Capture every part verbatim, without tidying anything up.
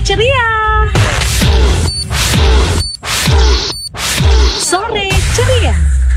ceria. Sore ceria.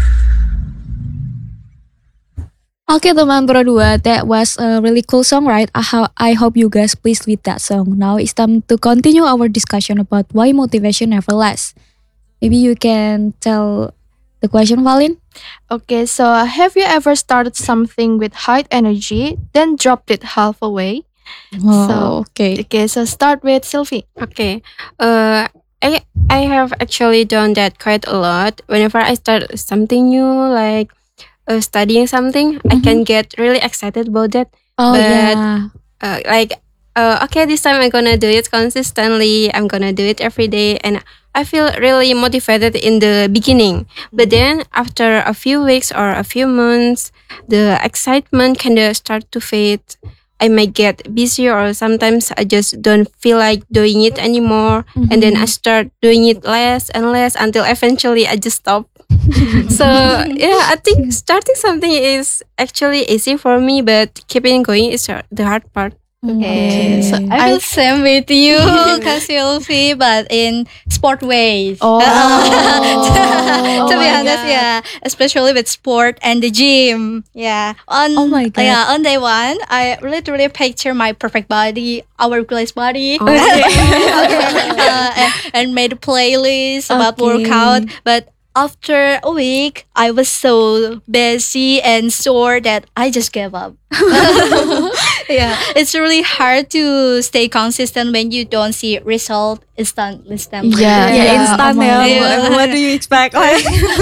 Okay, teman berdua, that was a really cool song, right? I, ho- I hope you guys pleased with that song. Now it's time to continue our discussion about why motivation never lasts. Maybe you can tell the question, Valin? Okay, so have you ever started something with high energy, then dropped it halfway? Oh, So, okay. Okay, so start with Sylvie. Okay. Uh, I I have actually done that quite a lot. Whenever I start something new, like uh, studying something, I can get really excited about that. Oh, But, yeah. Uh, like, uh, okay, this time I'm gonna do it consistently. I'm gonna do it every day, and I feel really motivated in the beginning. But then after a few weeks or a few months, the excitement kind of start to fade. I might get busy, or sometimes I just don't feel like doing it anymore. And then I start doing it less and less until eventually I just stop. So yeah, I think starting something is actually easy for me, but keeping going is the hard part. Okay, so I feel same with you, Sylvie, but in sport ways. Oh. to Oh be my honest, God. yeah, especially with sport and the gym. Yeah, on Oh my God. yeah, on day one, I literally picture my perfect body, hourglass body, Oh. uh, and, and made a playlist about Okay. workout, but. After a week, I was so busy and sore that I just gave up. Yeah, it's really hard to stay consistent when you don't see result instant, instant. Yeah. Yeah, Yeah, instant oh my ya. God. What, what do you expect? Like,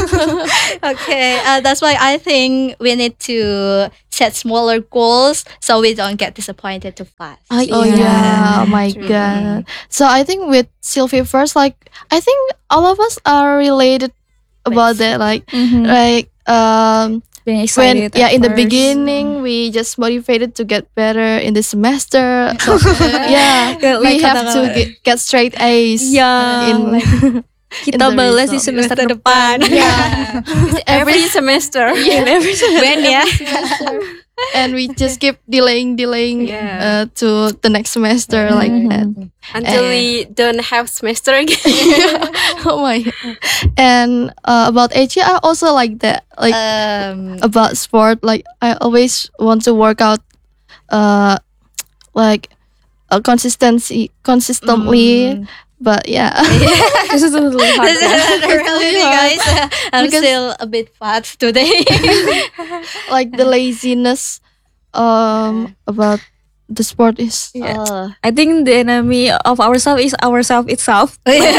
Okay, uh, that's why I think we need to set smaller goals so we don't get disappointed too fast. oh, Oh yeah. yeah, oh my True. god. So I think with Sylvie first, like I think all of us are related about that. Like Mhm. like um Being when excited yeah at in the first. beginning we just motivated to get better in the semester. So yeah, Yeah, we like have kata-kata- to get, get straight A's. Yeah, in like, kita the balas di result. semester depan. yeah. Every semester. In every semester. When ya? And we just keep delaying delaying Yeah. uh, to the next semester like that. Until Eh. we don't have semester again. Oh my god. And uh, about H I also like that. Like Um, about sport, like I always want to work out uh like a consistency consistently. But yeah. This is a little hard. this is really guys. I'm Because- still a bit fat today. like the laziness um about the sport is Yeah. Oh. I think the enemy of ourselves is ourselves itself.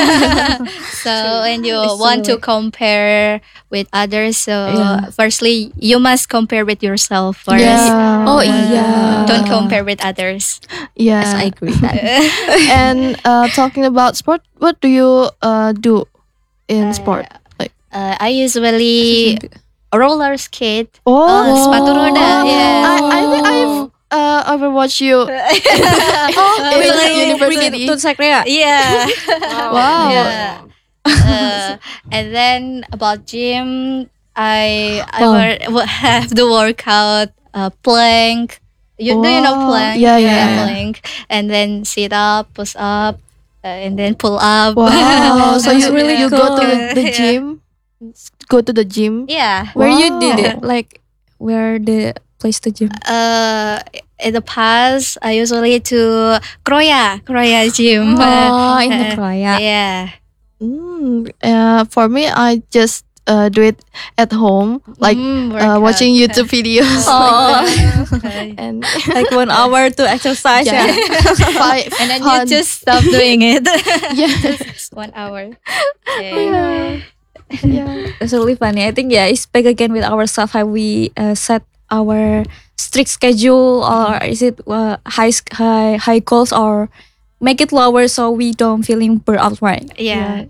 So when you It's want so- to compare with others, so Yeah. firstly you must compare with yourself first. Yeah. Oh, iya. Don't compare with others. Yeah. Yes, I agree with that. And uh, talking about sport, what do you uh, do in Uh, sport? Like Uh, I usually roller skate. oh, Uh, sepatu roda. Oh. Yeah. I, I think I've uh, overwatched you oh, in really? university. Tuh Sakrea. Yeah. Wow. Yeah. Uh, and then about gym, I I Wow. wor- wo- have the workout uh, plank. You do you know Oh, plank? yeah, yeah. plank. And then sit up, push up, uh, and then pull up. Wow. so That's you really you go to cool. the, the Yeah. gym? Go to the gym? Yeah. Where you did Wow. it? Like, where the place to gym? Uh, in the past, I usually to Kroya, Kroya gym. Oh, in the Uh, Kroya. Yeah. Mm, uh, for me, I just uh, do it at home, like Mm, uh, workout. watching YouTube videos. Oh. Okay. and Like one hour to exercise. yeah, Yeah. five, And then fun. you just stop doing it. yeah, Just one hour. Okay. yeah, yeah. It's really funny. I think yeah, it's back again with ourselves how we uh, set our strict schedule, or is it uh, high sk- high high goals, or make it lower so we don't feeling burnt out, right? Yeah.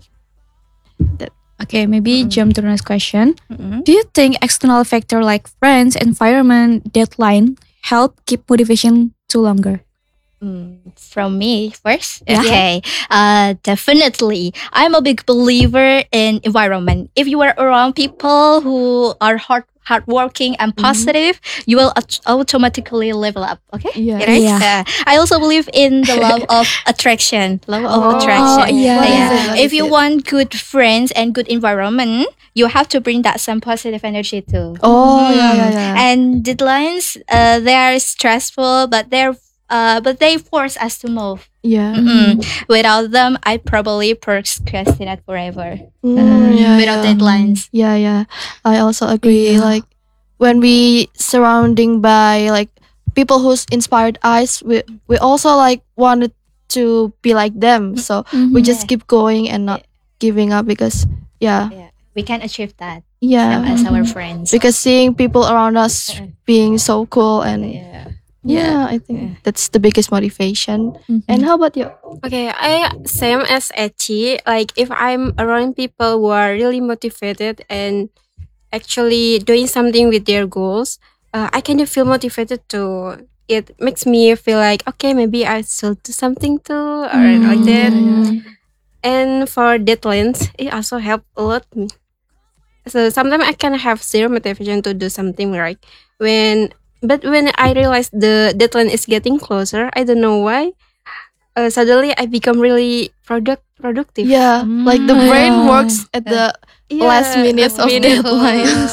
Okay, maybe jump to the next question. Mm-mm. Do you think external factor like friends, environment, deadline help keep motivation to longer? Mm, From me first, Yeah. okay. Uh, definitely, I'm a big believer in environment. If you are around people who are hard hardworking and positive, you will aut- automatically level up. Okay. Yeah. Right? Yeah. Uh, I also believe in the law of attraction. Law of Oh. attraction. Oh, yeah. What is Yeah. it? What If is you it? want good friends and good environment, you have to bring that some positive energy too. Oh yeah, Mm. yeah, yeah. And deadlines, uh, they are stressful, but they're uh, but they force us to move. yeah. Mm-mm. Without them, I probably procrastinate forever. Mm, Uh, yeah, without yeah. deadlines. Yeah, yeah. I also agree. Yeah. Like when we surrounding by like people who's inspired us, we we also like wanted to be like them. So we Mhm. just keep going and not giving up because yeah, Yeah, we can achieve that yeah. um, as our Mhm. friends. Because seeing people around us being so cool and Yeah. yeah, I think that's the biggest motivation. Mhm. And how about you? Okay, I same as Echi. Like if I'm around people who are really motivated and actually doing something with their goals, uh, I kind of feel motivated too. It makes me feel like okay, maybe I should do something too, or like Mm, that. yeah. And for deadlines, it also help a lot me. So sometimes I can have zero motivation to do something right when, but when I realize the deadline is getting closer, I don't know why. Uh, suddenly I become really product productive. Yeah, like the Mm. brain Yeah. works at the last minutes last of minute. deadlines.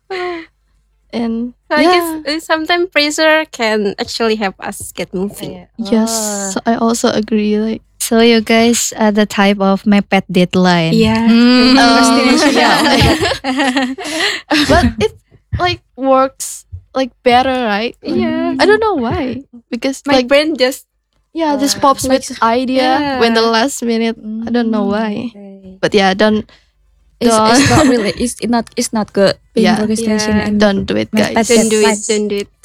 And So I yeah. guess uh, sometimes pressure can actually help us get moving. Yes, I also agree. Like, So you guys are the type of mepet deadline. Yeah. Mm. Procrastination, yeah. oh my God. but it like works like better, right? Like, Yeah. I don't know why. Because My like brain just yeah, just Uh, pops with idea when the Yeah. last minute. I don't know why. Okay. But yeah, don't It's, Don't. it's not really. It's not. It's not good. Being Yeah. procrastination Yeah. and don't do it, Mepet guys. don't do it. Deadlines. Don't do it.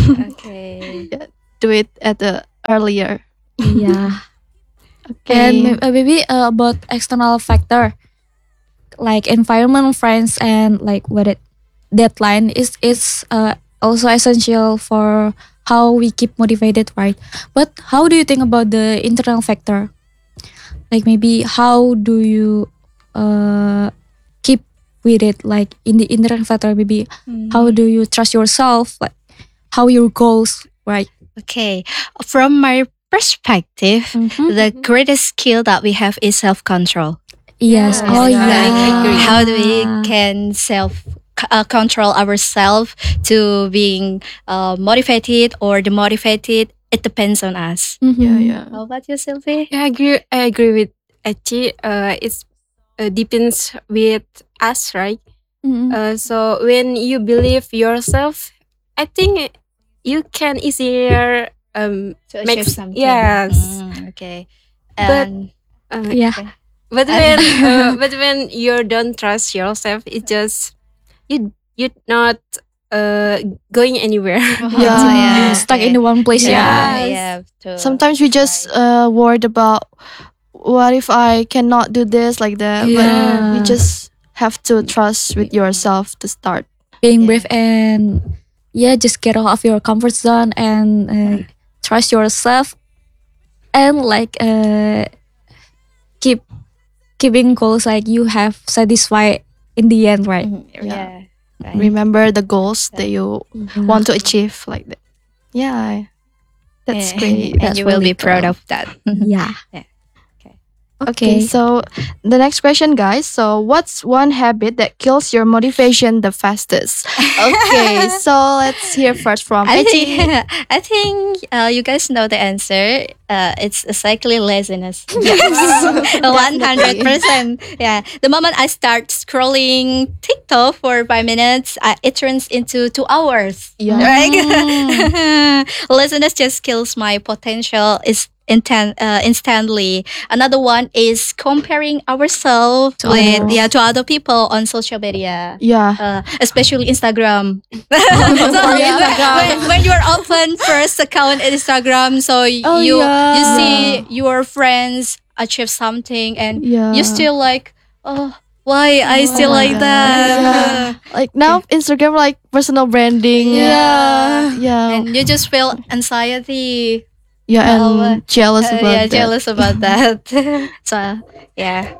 Okay. Do it at the earlier. yeah. Okay. And may- uh, maybe uh, about external factor like environment, friends, and like what it deadline is is uh, also essential for how we keep motivated, right? But how do you think about the internal factor? Like maybe how do you uh, keep with it? Like in the internal factor, maybe how do you trust yourself? Like how your goals, right? Okay. From my perspective, Mhm. the greatest skill that we have is self control. Yes. Yeah, Oh yeah, yeah. I agree. How do we can self uh, control ourselves to being uh, motivated or demotivated? It depends on us. Mhm. yeah, yeah. How about you, Sylvie? Yeah, I agree. I agree with Echi. Uh, it's uh, depends with us, right? Mhm. Uh, so when you believe yourself, I think you can easier um To make achieve something. yes. Mm, okay. But- And Uh, Yeah. but when uh, but when you don't trust yourself, it just you you're not uh going anywhere. Yeah, Oh, yeah, Stuck okay. in the one place. yeah, Yeah. Yes. yeah. to- Sometimes we just uh worried about what if I cannot do this like that. But Yeah. you just have to trust with yourself to start. Being Yeah. brave and yeah, just get out of your comfort zone and uh, trust yourself and like uh, keep keeping goals like you have satisfied in the end, right? Mhm, Yeah. yeah. Right. Remember the goals that you want to achieve like that. Yeah. That's Yeah, great. and That's you will really be proud cool. of that. Yeah. Okay, Okay. so the next question, guys. So, what's one habit that kills your motivation the fastest? Okay, so let's hear first from I Echi. think I think uh, you guys know the answer. Uh, it's exactly laziness. One hundred percent. Yeah. The moment I start scrolling TikTok for five minutes, uh, it turns into two hours. Yeah. Right. Laziness just kills my potential. Is intent uh, instantly. Another one is comparing ourselves To with others. yeah to other people on social media. Yeah. Uh, especially Instagram. so yeah. when, when you're open first account in Instagram, so y- Oh, you yeah. you see your friends achieve something, and Yeah. you still like, oh, why I Oh still my like God. that? Yeah. Like now Instagram like personal branding. Yeah. Yeah. And you just feel anxiety. Yeah, and Oh, uh, jealous Uh, about yeah, that. jealous about that. so yeah.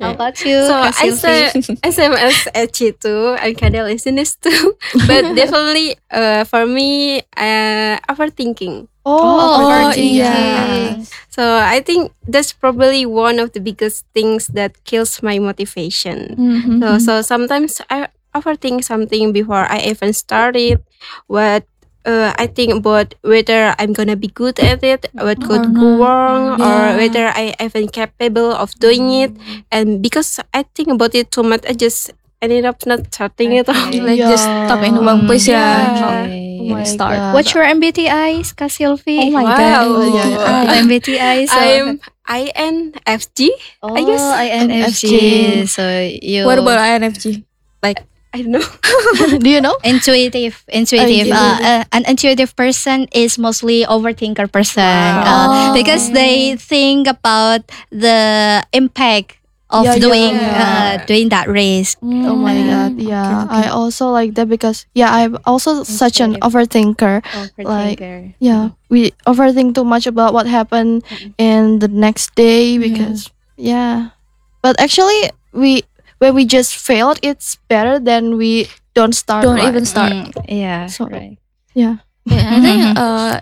How about you? So Kak I say Sylvie? S M S edgy too, and kind of listeners too. But definitely, uh, for me, uh, overthinking. Oh, Oh, overthinking. yeah. So I think that's probably one of the biggest things that kills my motivation. Mhm. So so sometimes I overthink something before I even start it. What uh, I think about whether I'm gonna be good at it, what could Or go not. wrong, or Yeah. whether I even capable of doing it. And because I think about it too much, I just ended up not starting it. Okay. Like just stop in the wrong place ya. Yeah. Not Oh my start. God. What's your M B T I, Kak Sylvie? Oh my Wow. god. Yeah, yeah. Oh, M B T I. So I'm I N F J. oh, I guess. I N F J. So you What about I N F J? Like I don't know. Do you know? intuitive? Intuitive. Oh, uh, uh, an intuitive person is mostly overthinker person Wow. uh, Oh. because they think about the impact of Yeah, yeah, doing yeah. Uh, doing that risk. Oh my God. Mm, Yeah. okay, okay. I also like that because, yeah, I'm also such an Intuitive. overthinker. Overthinker. Yeah. We overthink too much about what happened in the next day because, yeah. But actually, we when we just failed, it's better than we don't start. Don't right? even start. Mm, yeah. So- right. Yeah. Yeah, I think uh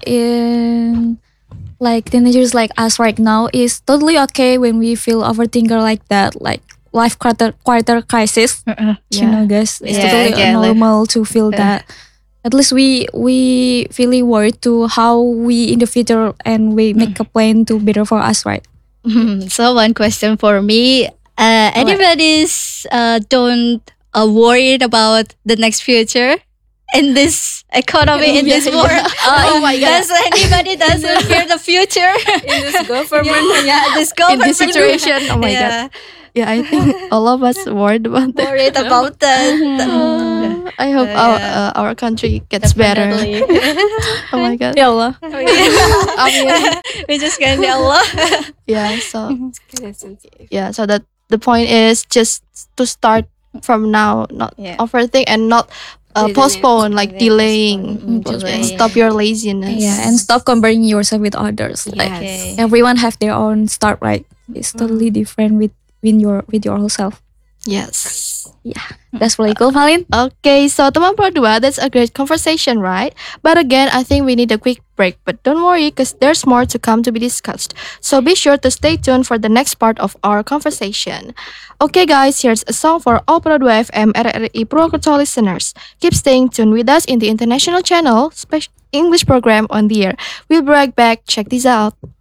in like teenagers like us right now is totally okay when we feel overthinker like that, like life quarter quarter crisis. Uh-uh. You know, guys, it's Yeah, totally yeah, like- normal to feel Uh. that. At least we we really worried to how we in the future and we make a plan to better for us, right? So one question for me: uh, anybody's uh, don't uh, worried about the next future in this economy in this Yeah, world? yeah. Oh my God! Does anybody doesn't fear the future In this government. yeah, this In government this situation, oh my yeah, God. Yeah, I think all of us worried about that. worried about that. Uh, I hope Uh, our yeah. uh, our country gets better. Definitely. Oh my God. Ya Allah. We just can Allah. Yeah. So Kinda sensitive. yeah. So that the point is just to start from now, not Yeah. overthink and not uh, Delaying. postpone, like delaying. Mm, Postpone. And delaying. stop your laziness. Yeah, and stop comparing yourself with others. Like Okay. everyone have their own start, right? It's totally different with with your with your whole self. Yes. That's really cool, Malin. Okay, so teman Pro dua, that's a great conversation, right? But again, I think we need a quick break. But don't worry, because there's more to come to be discussed. So be sure to stay tuned for the next part of our conversation. Okay, guys, here's a song for all Pro dua F M R R I Purwokerto listeners. Keep staying tuned with us in the international channel, special English program on the air. We'll be right back. Check this out.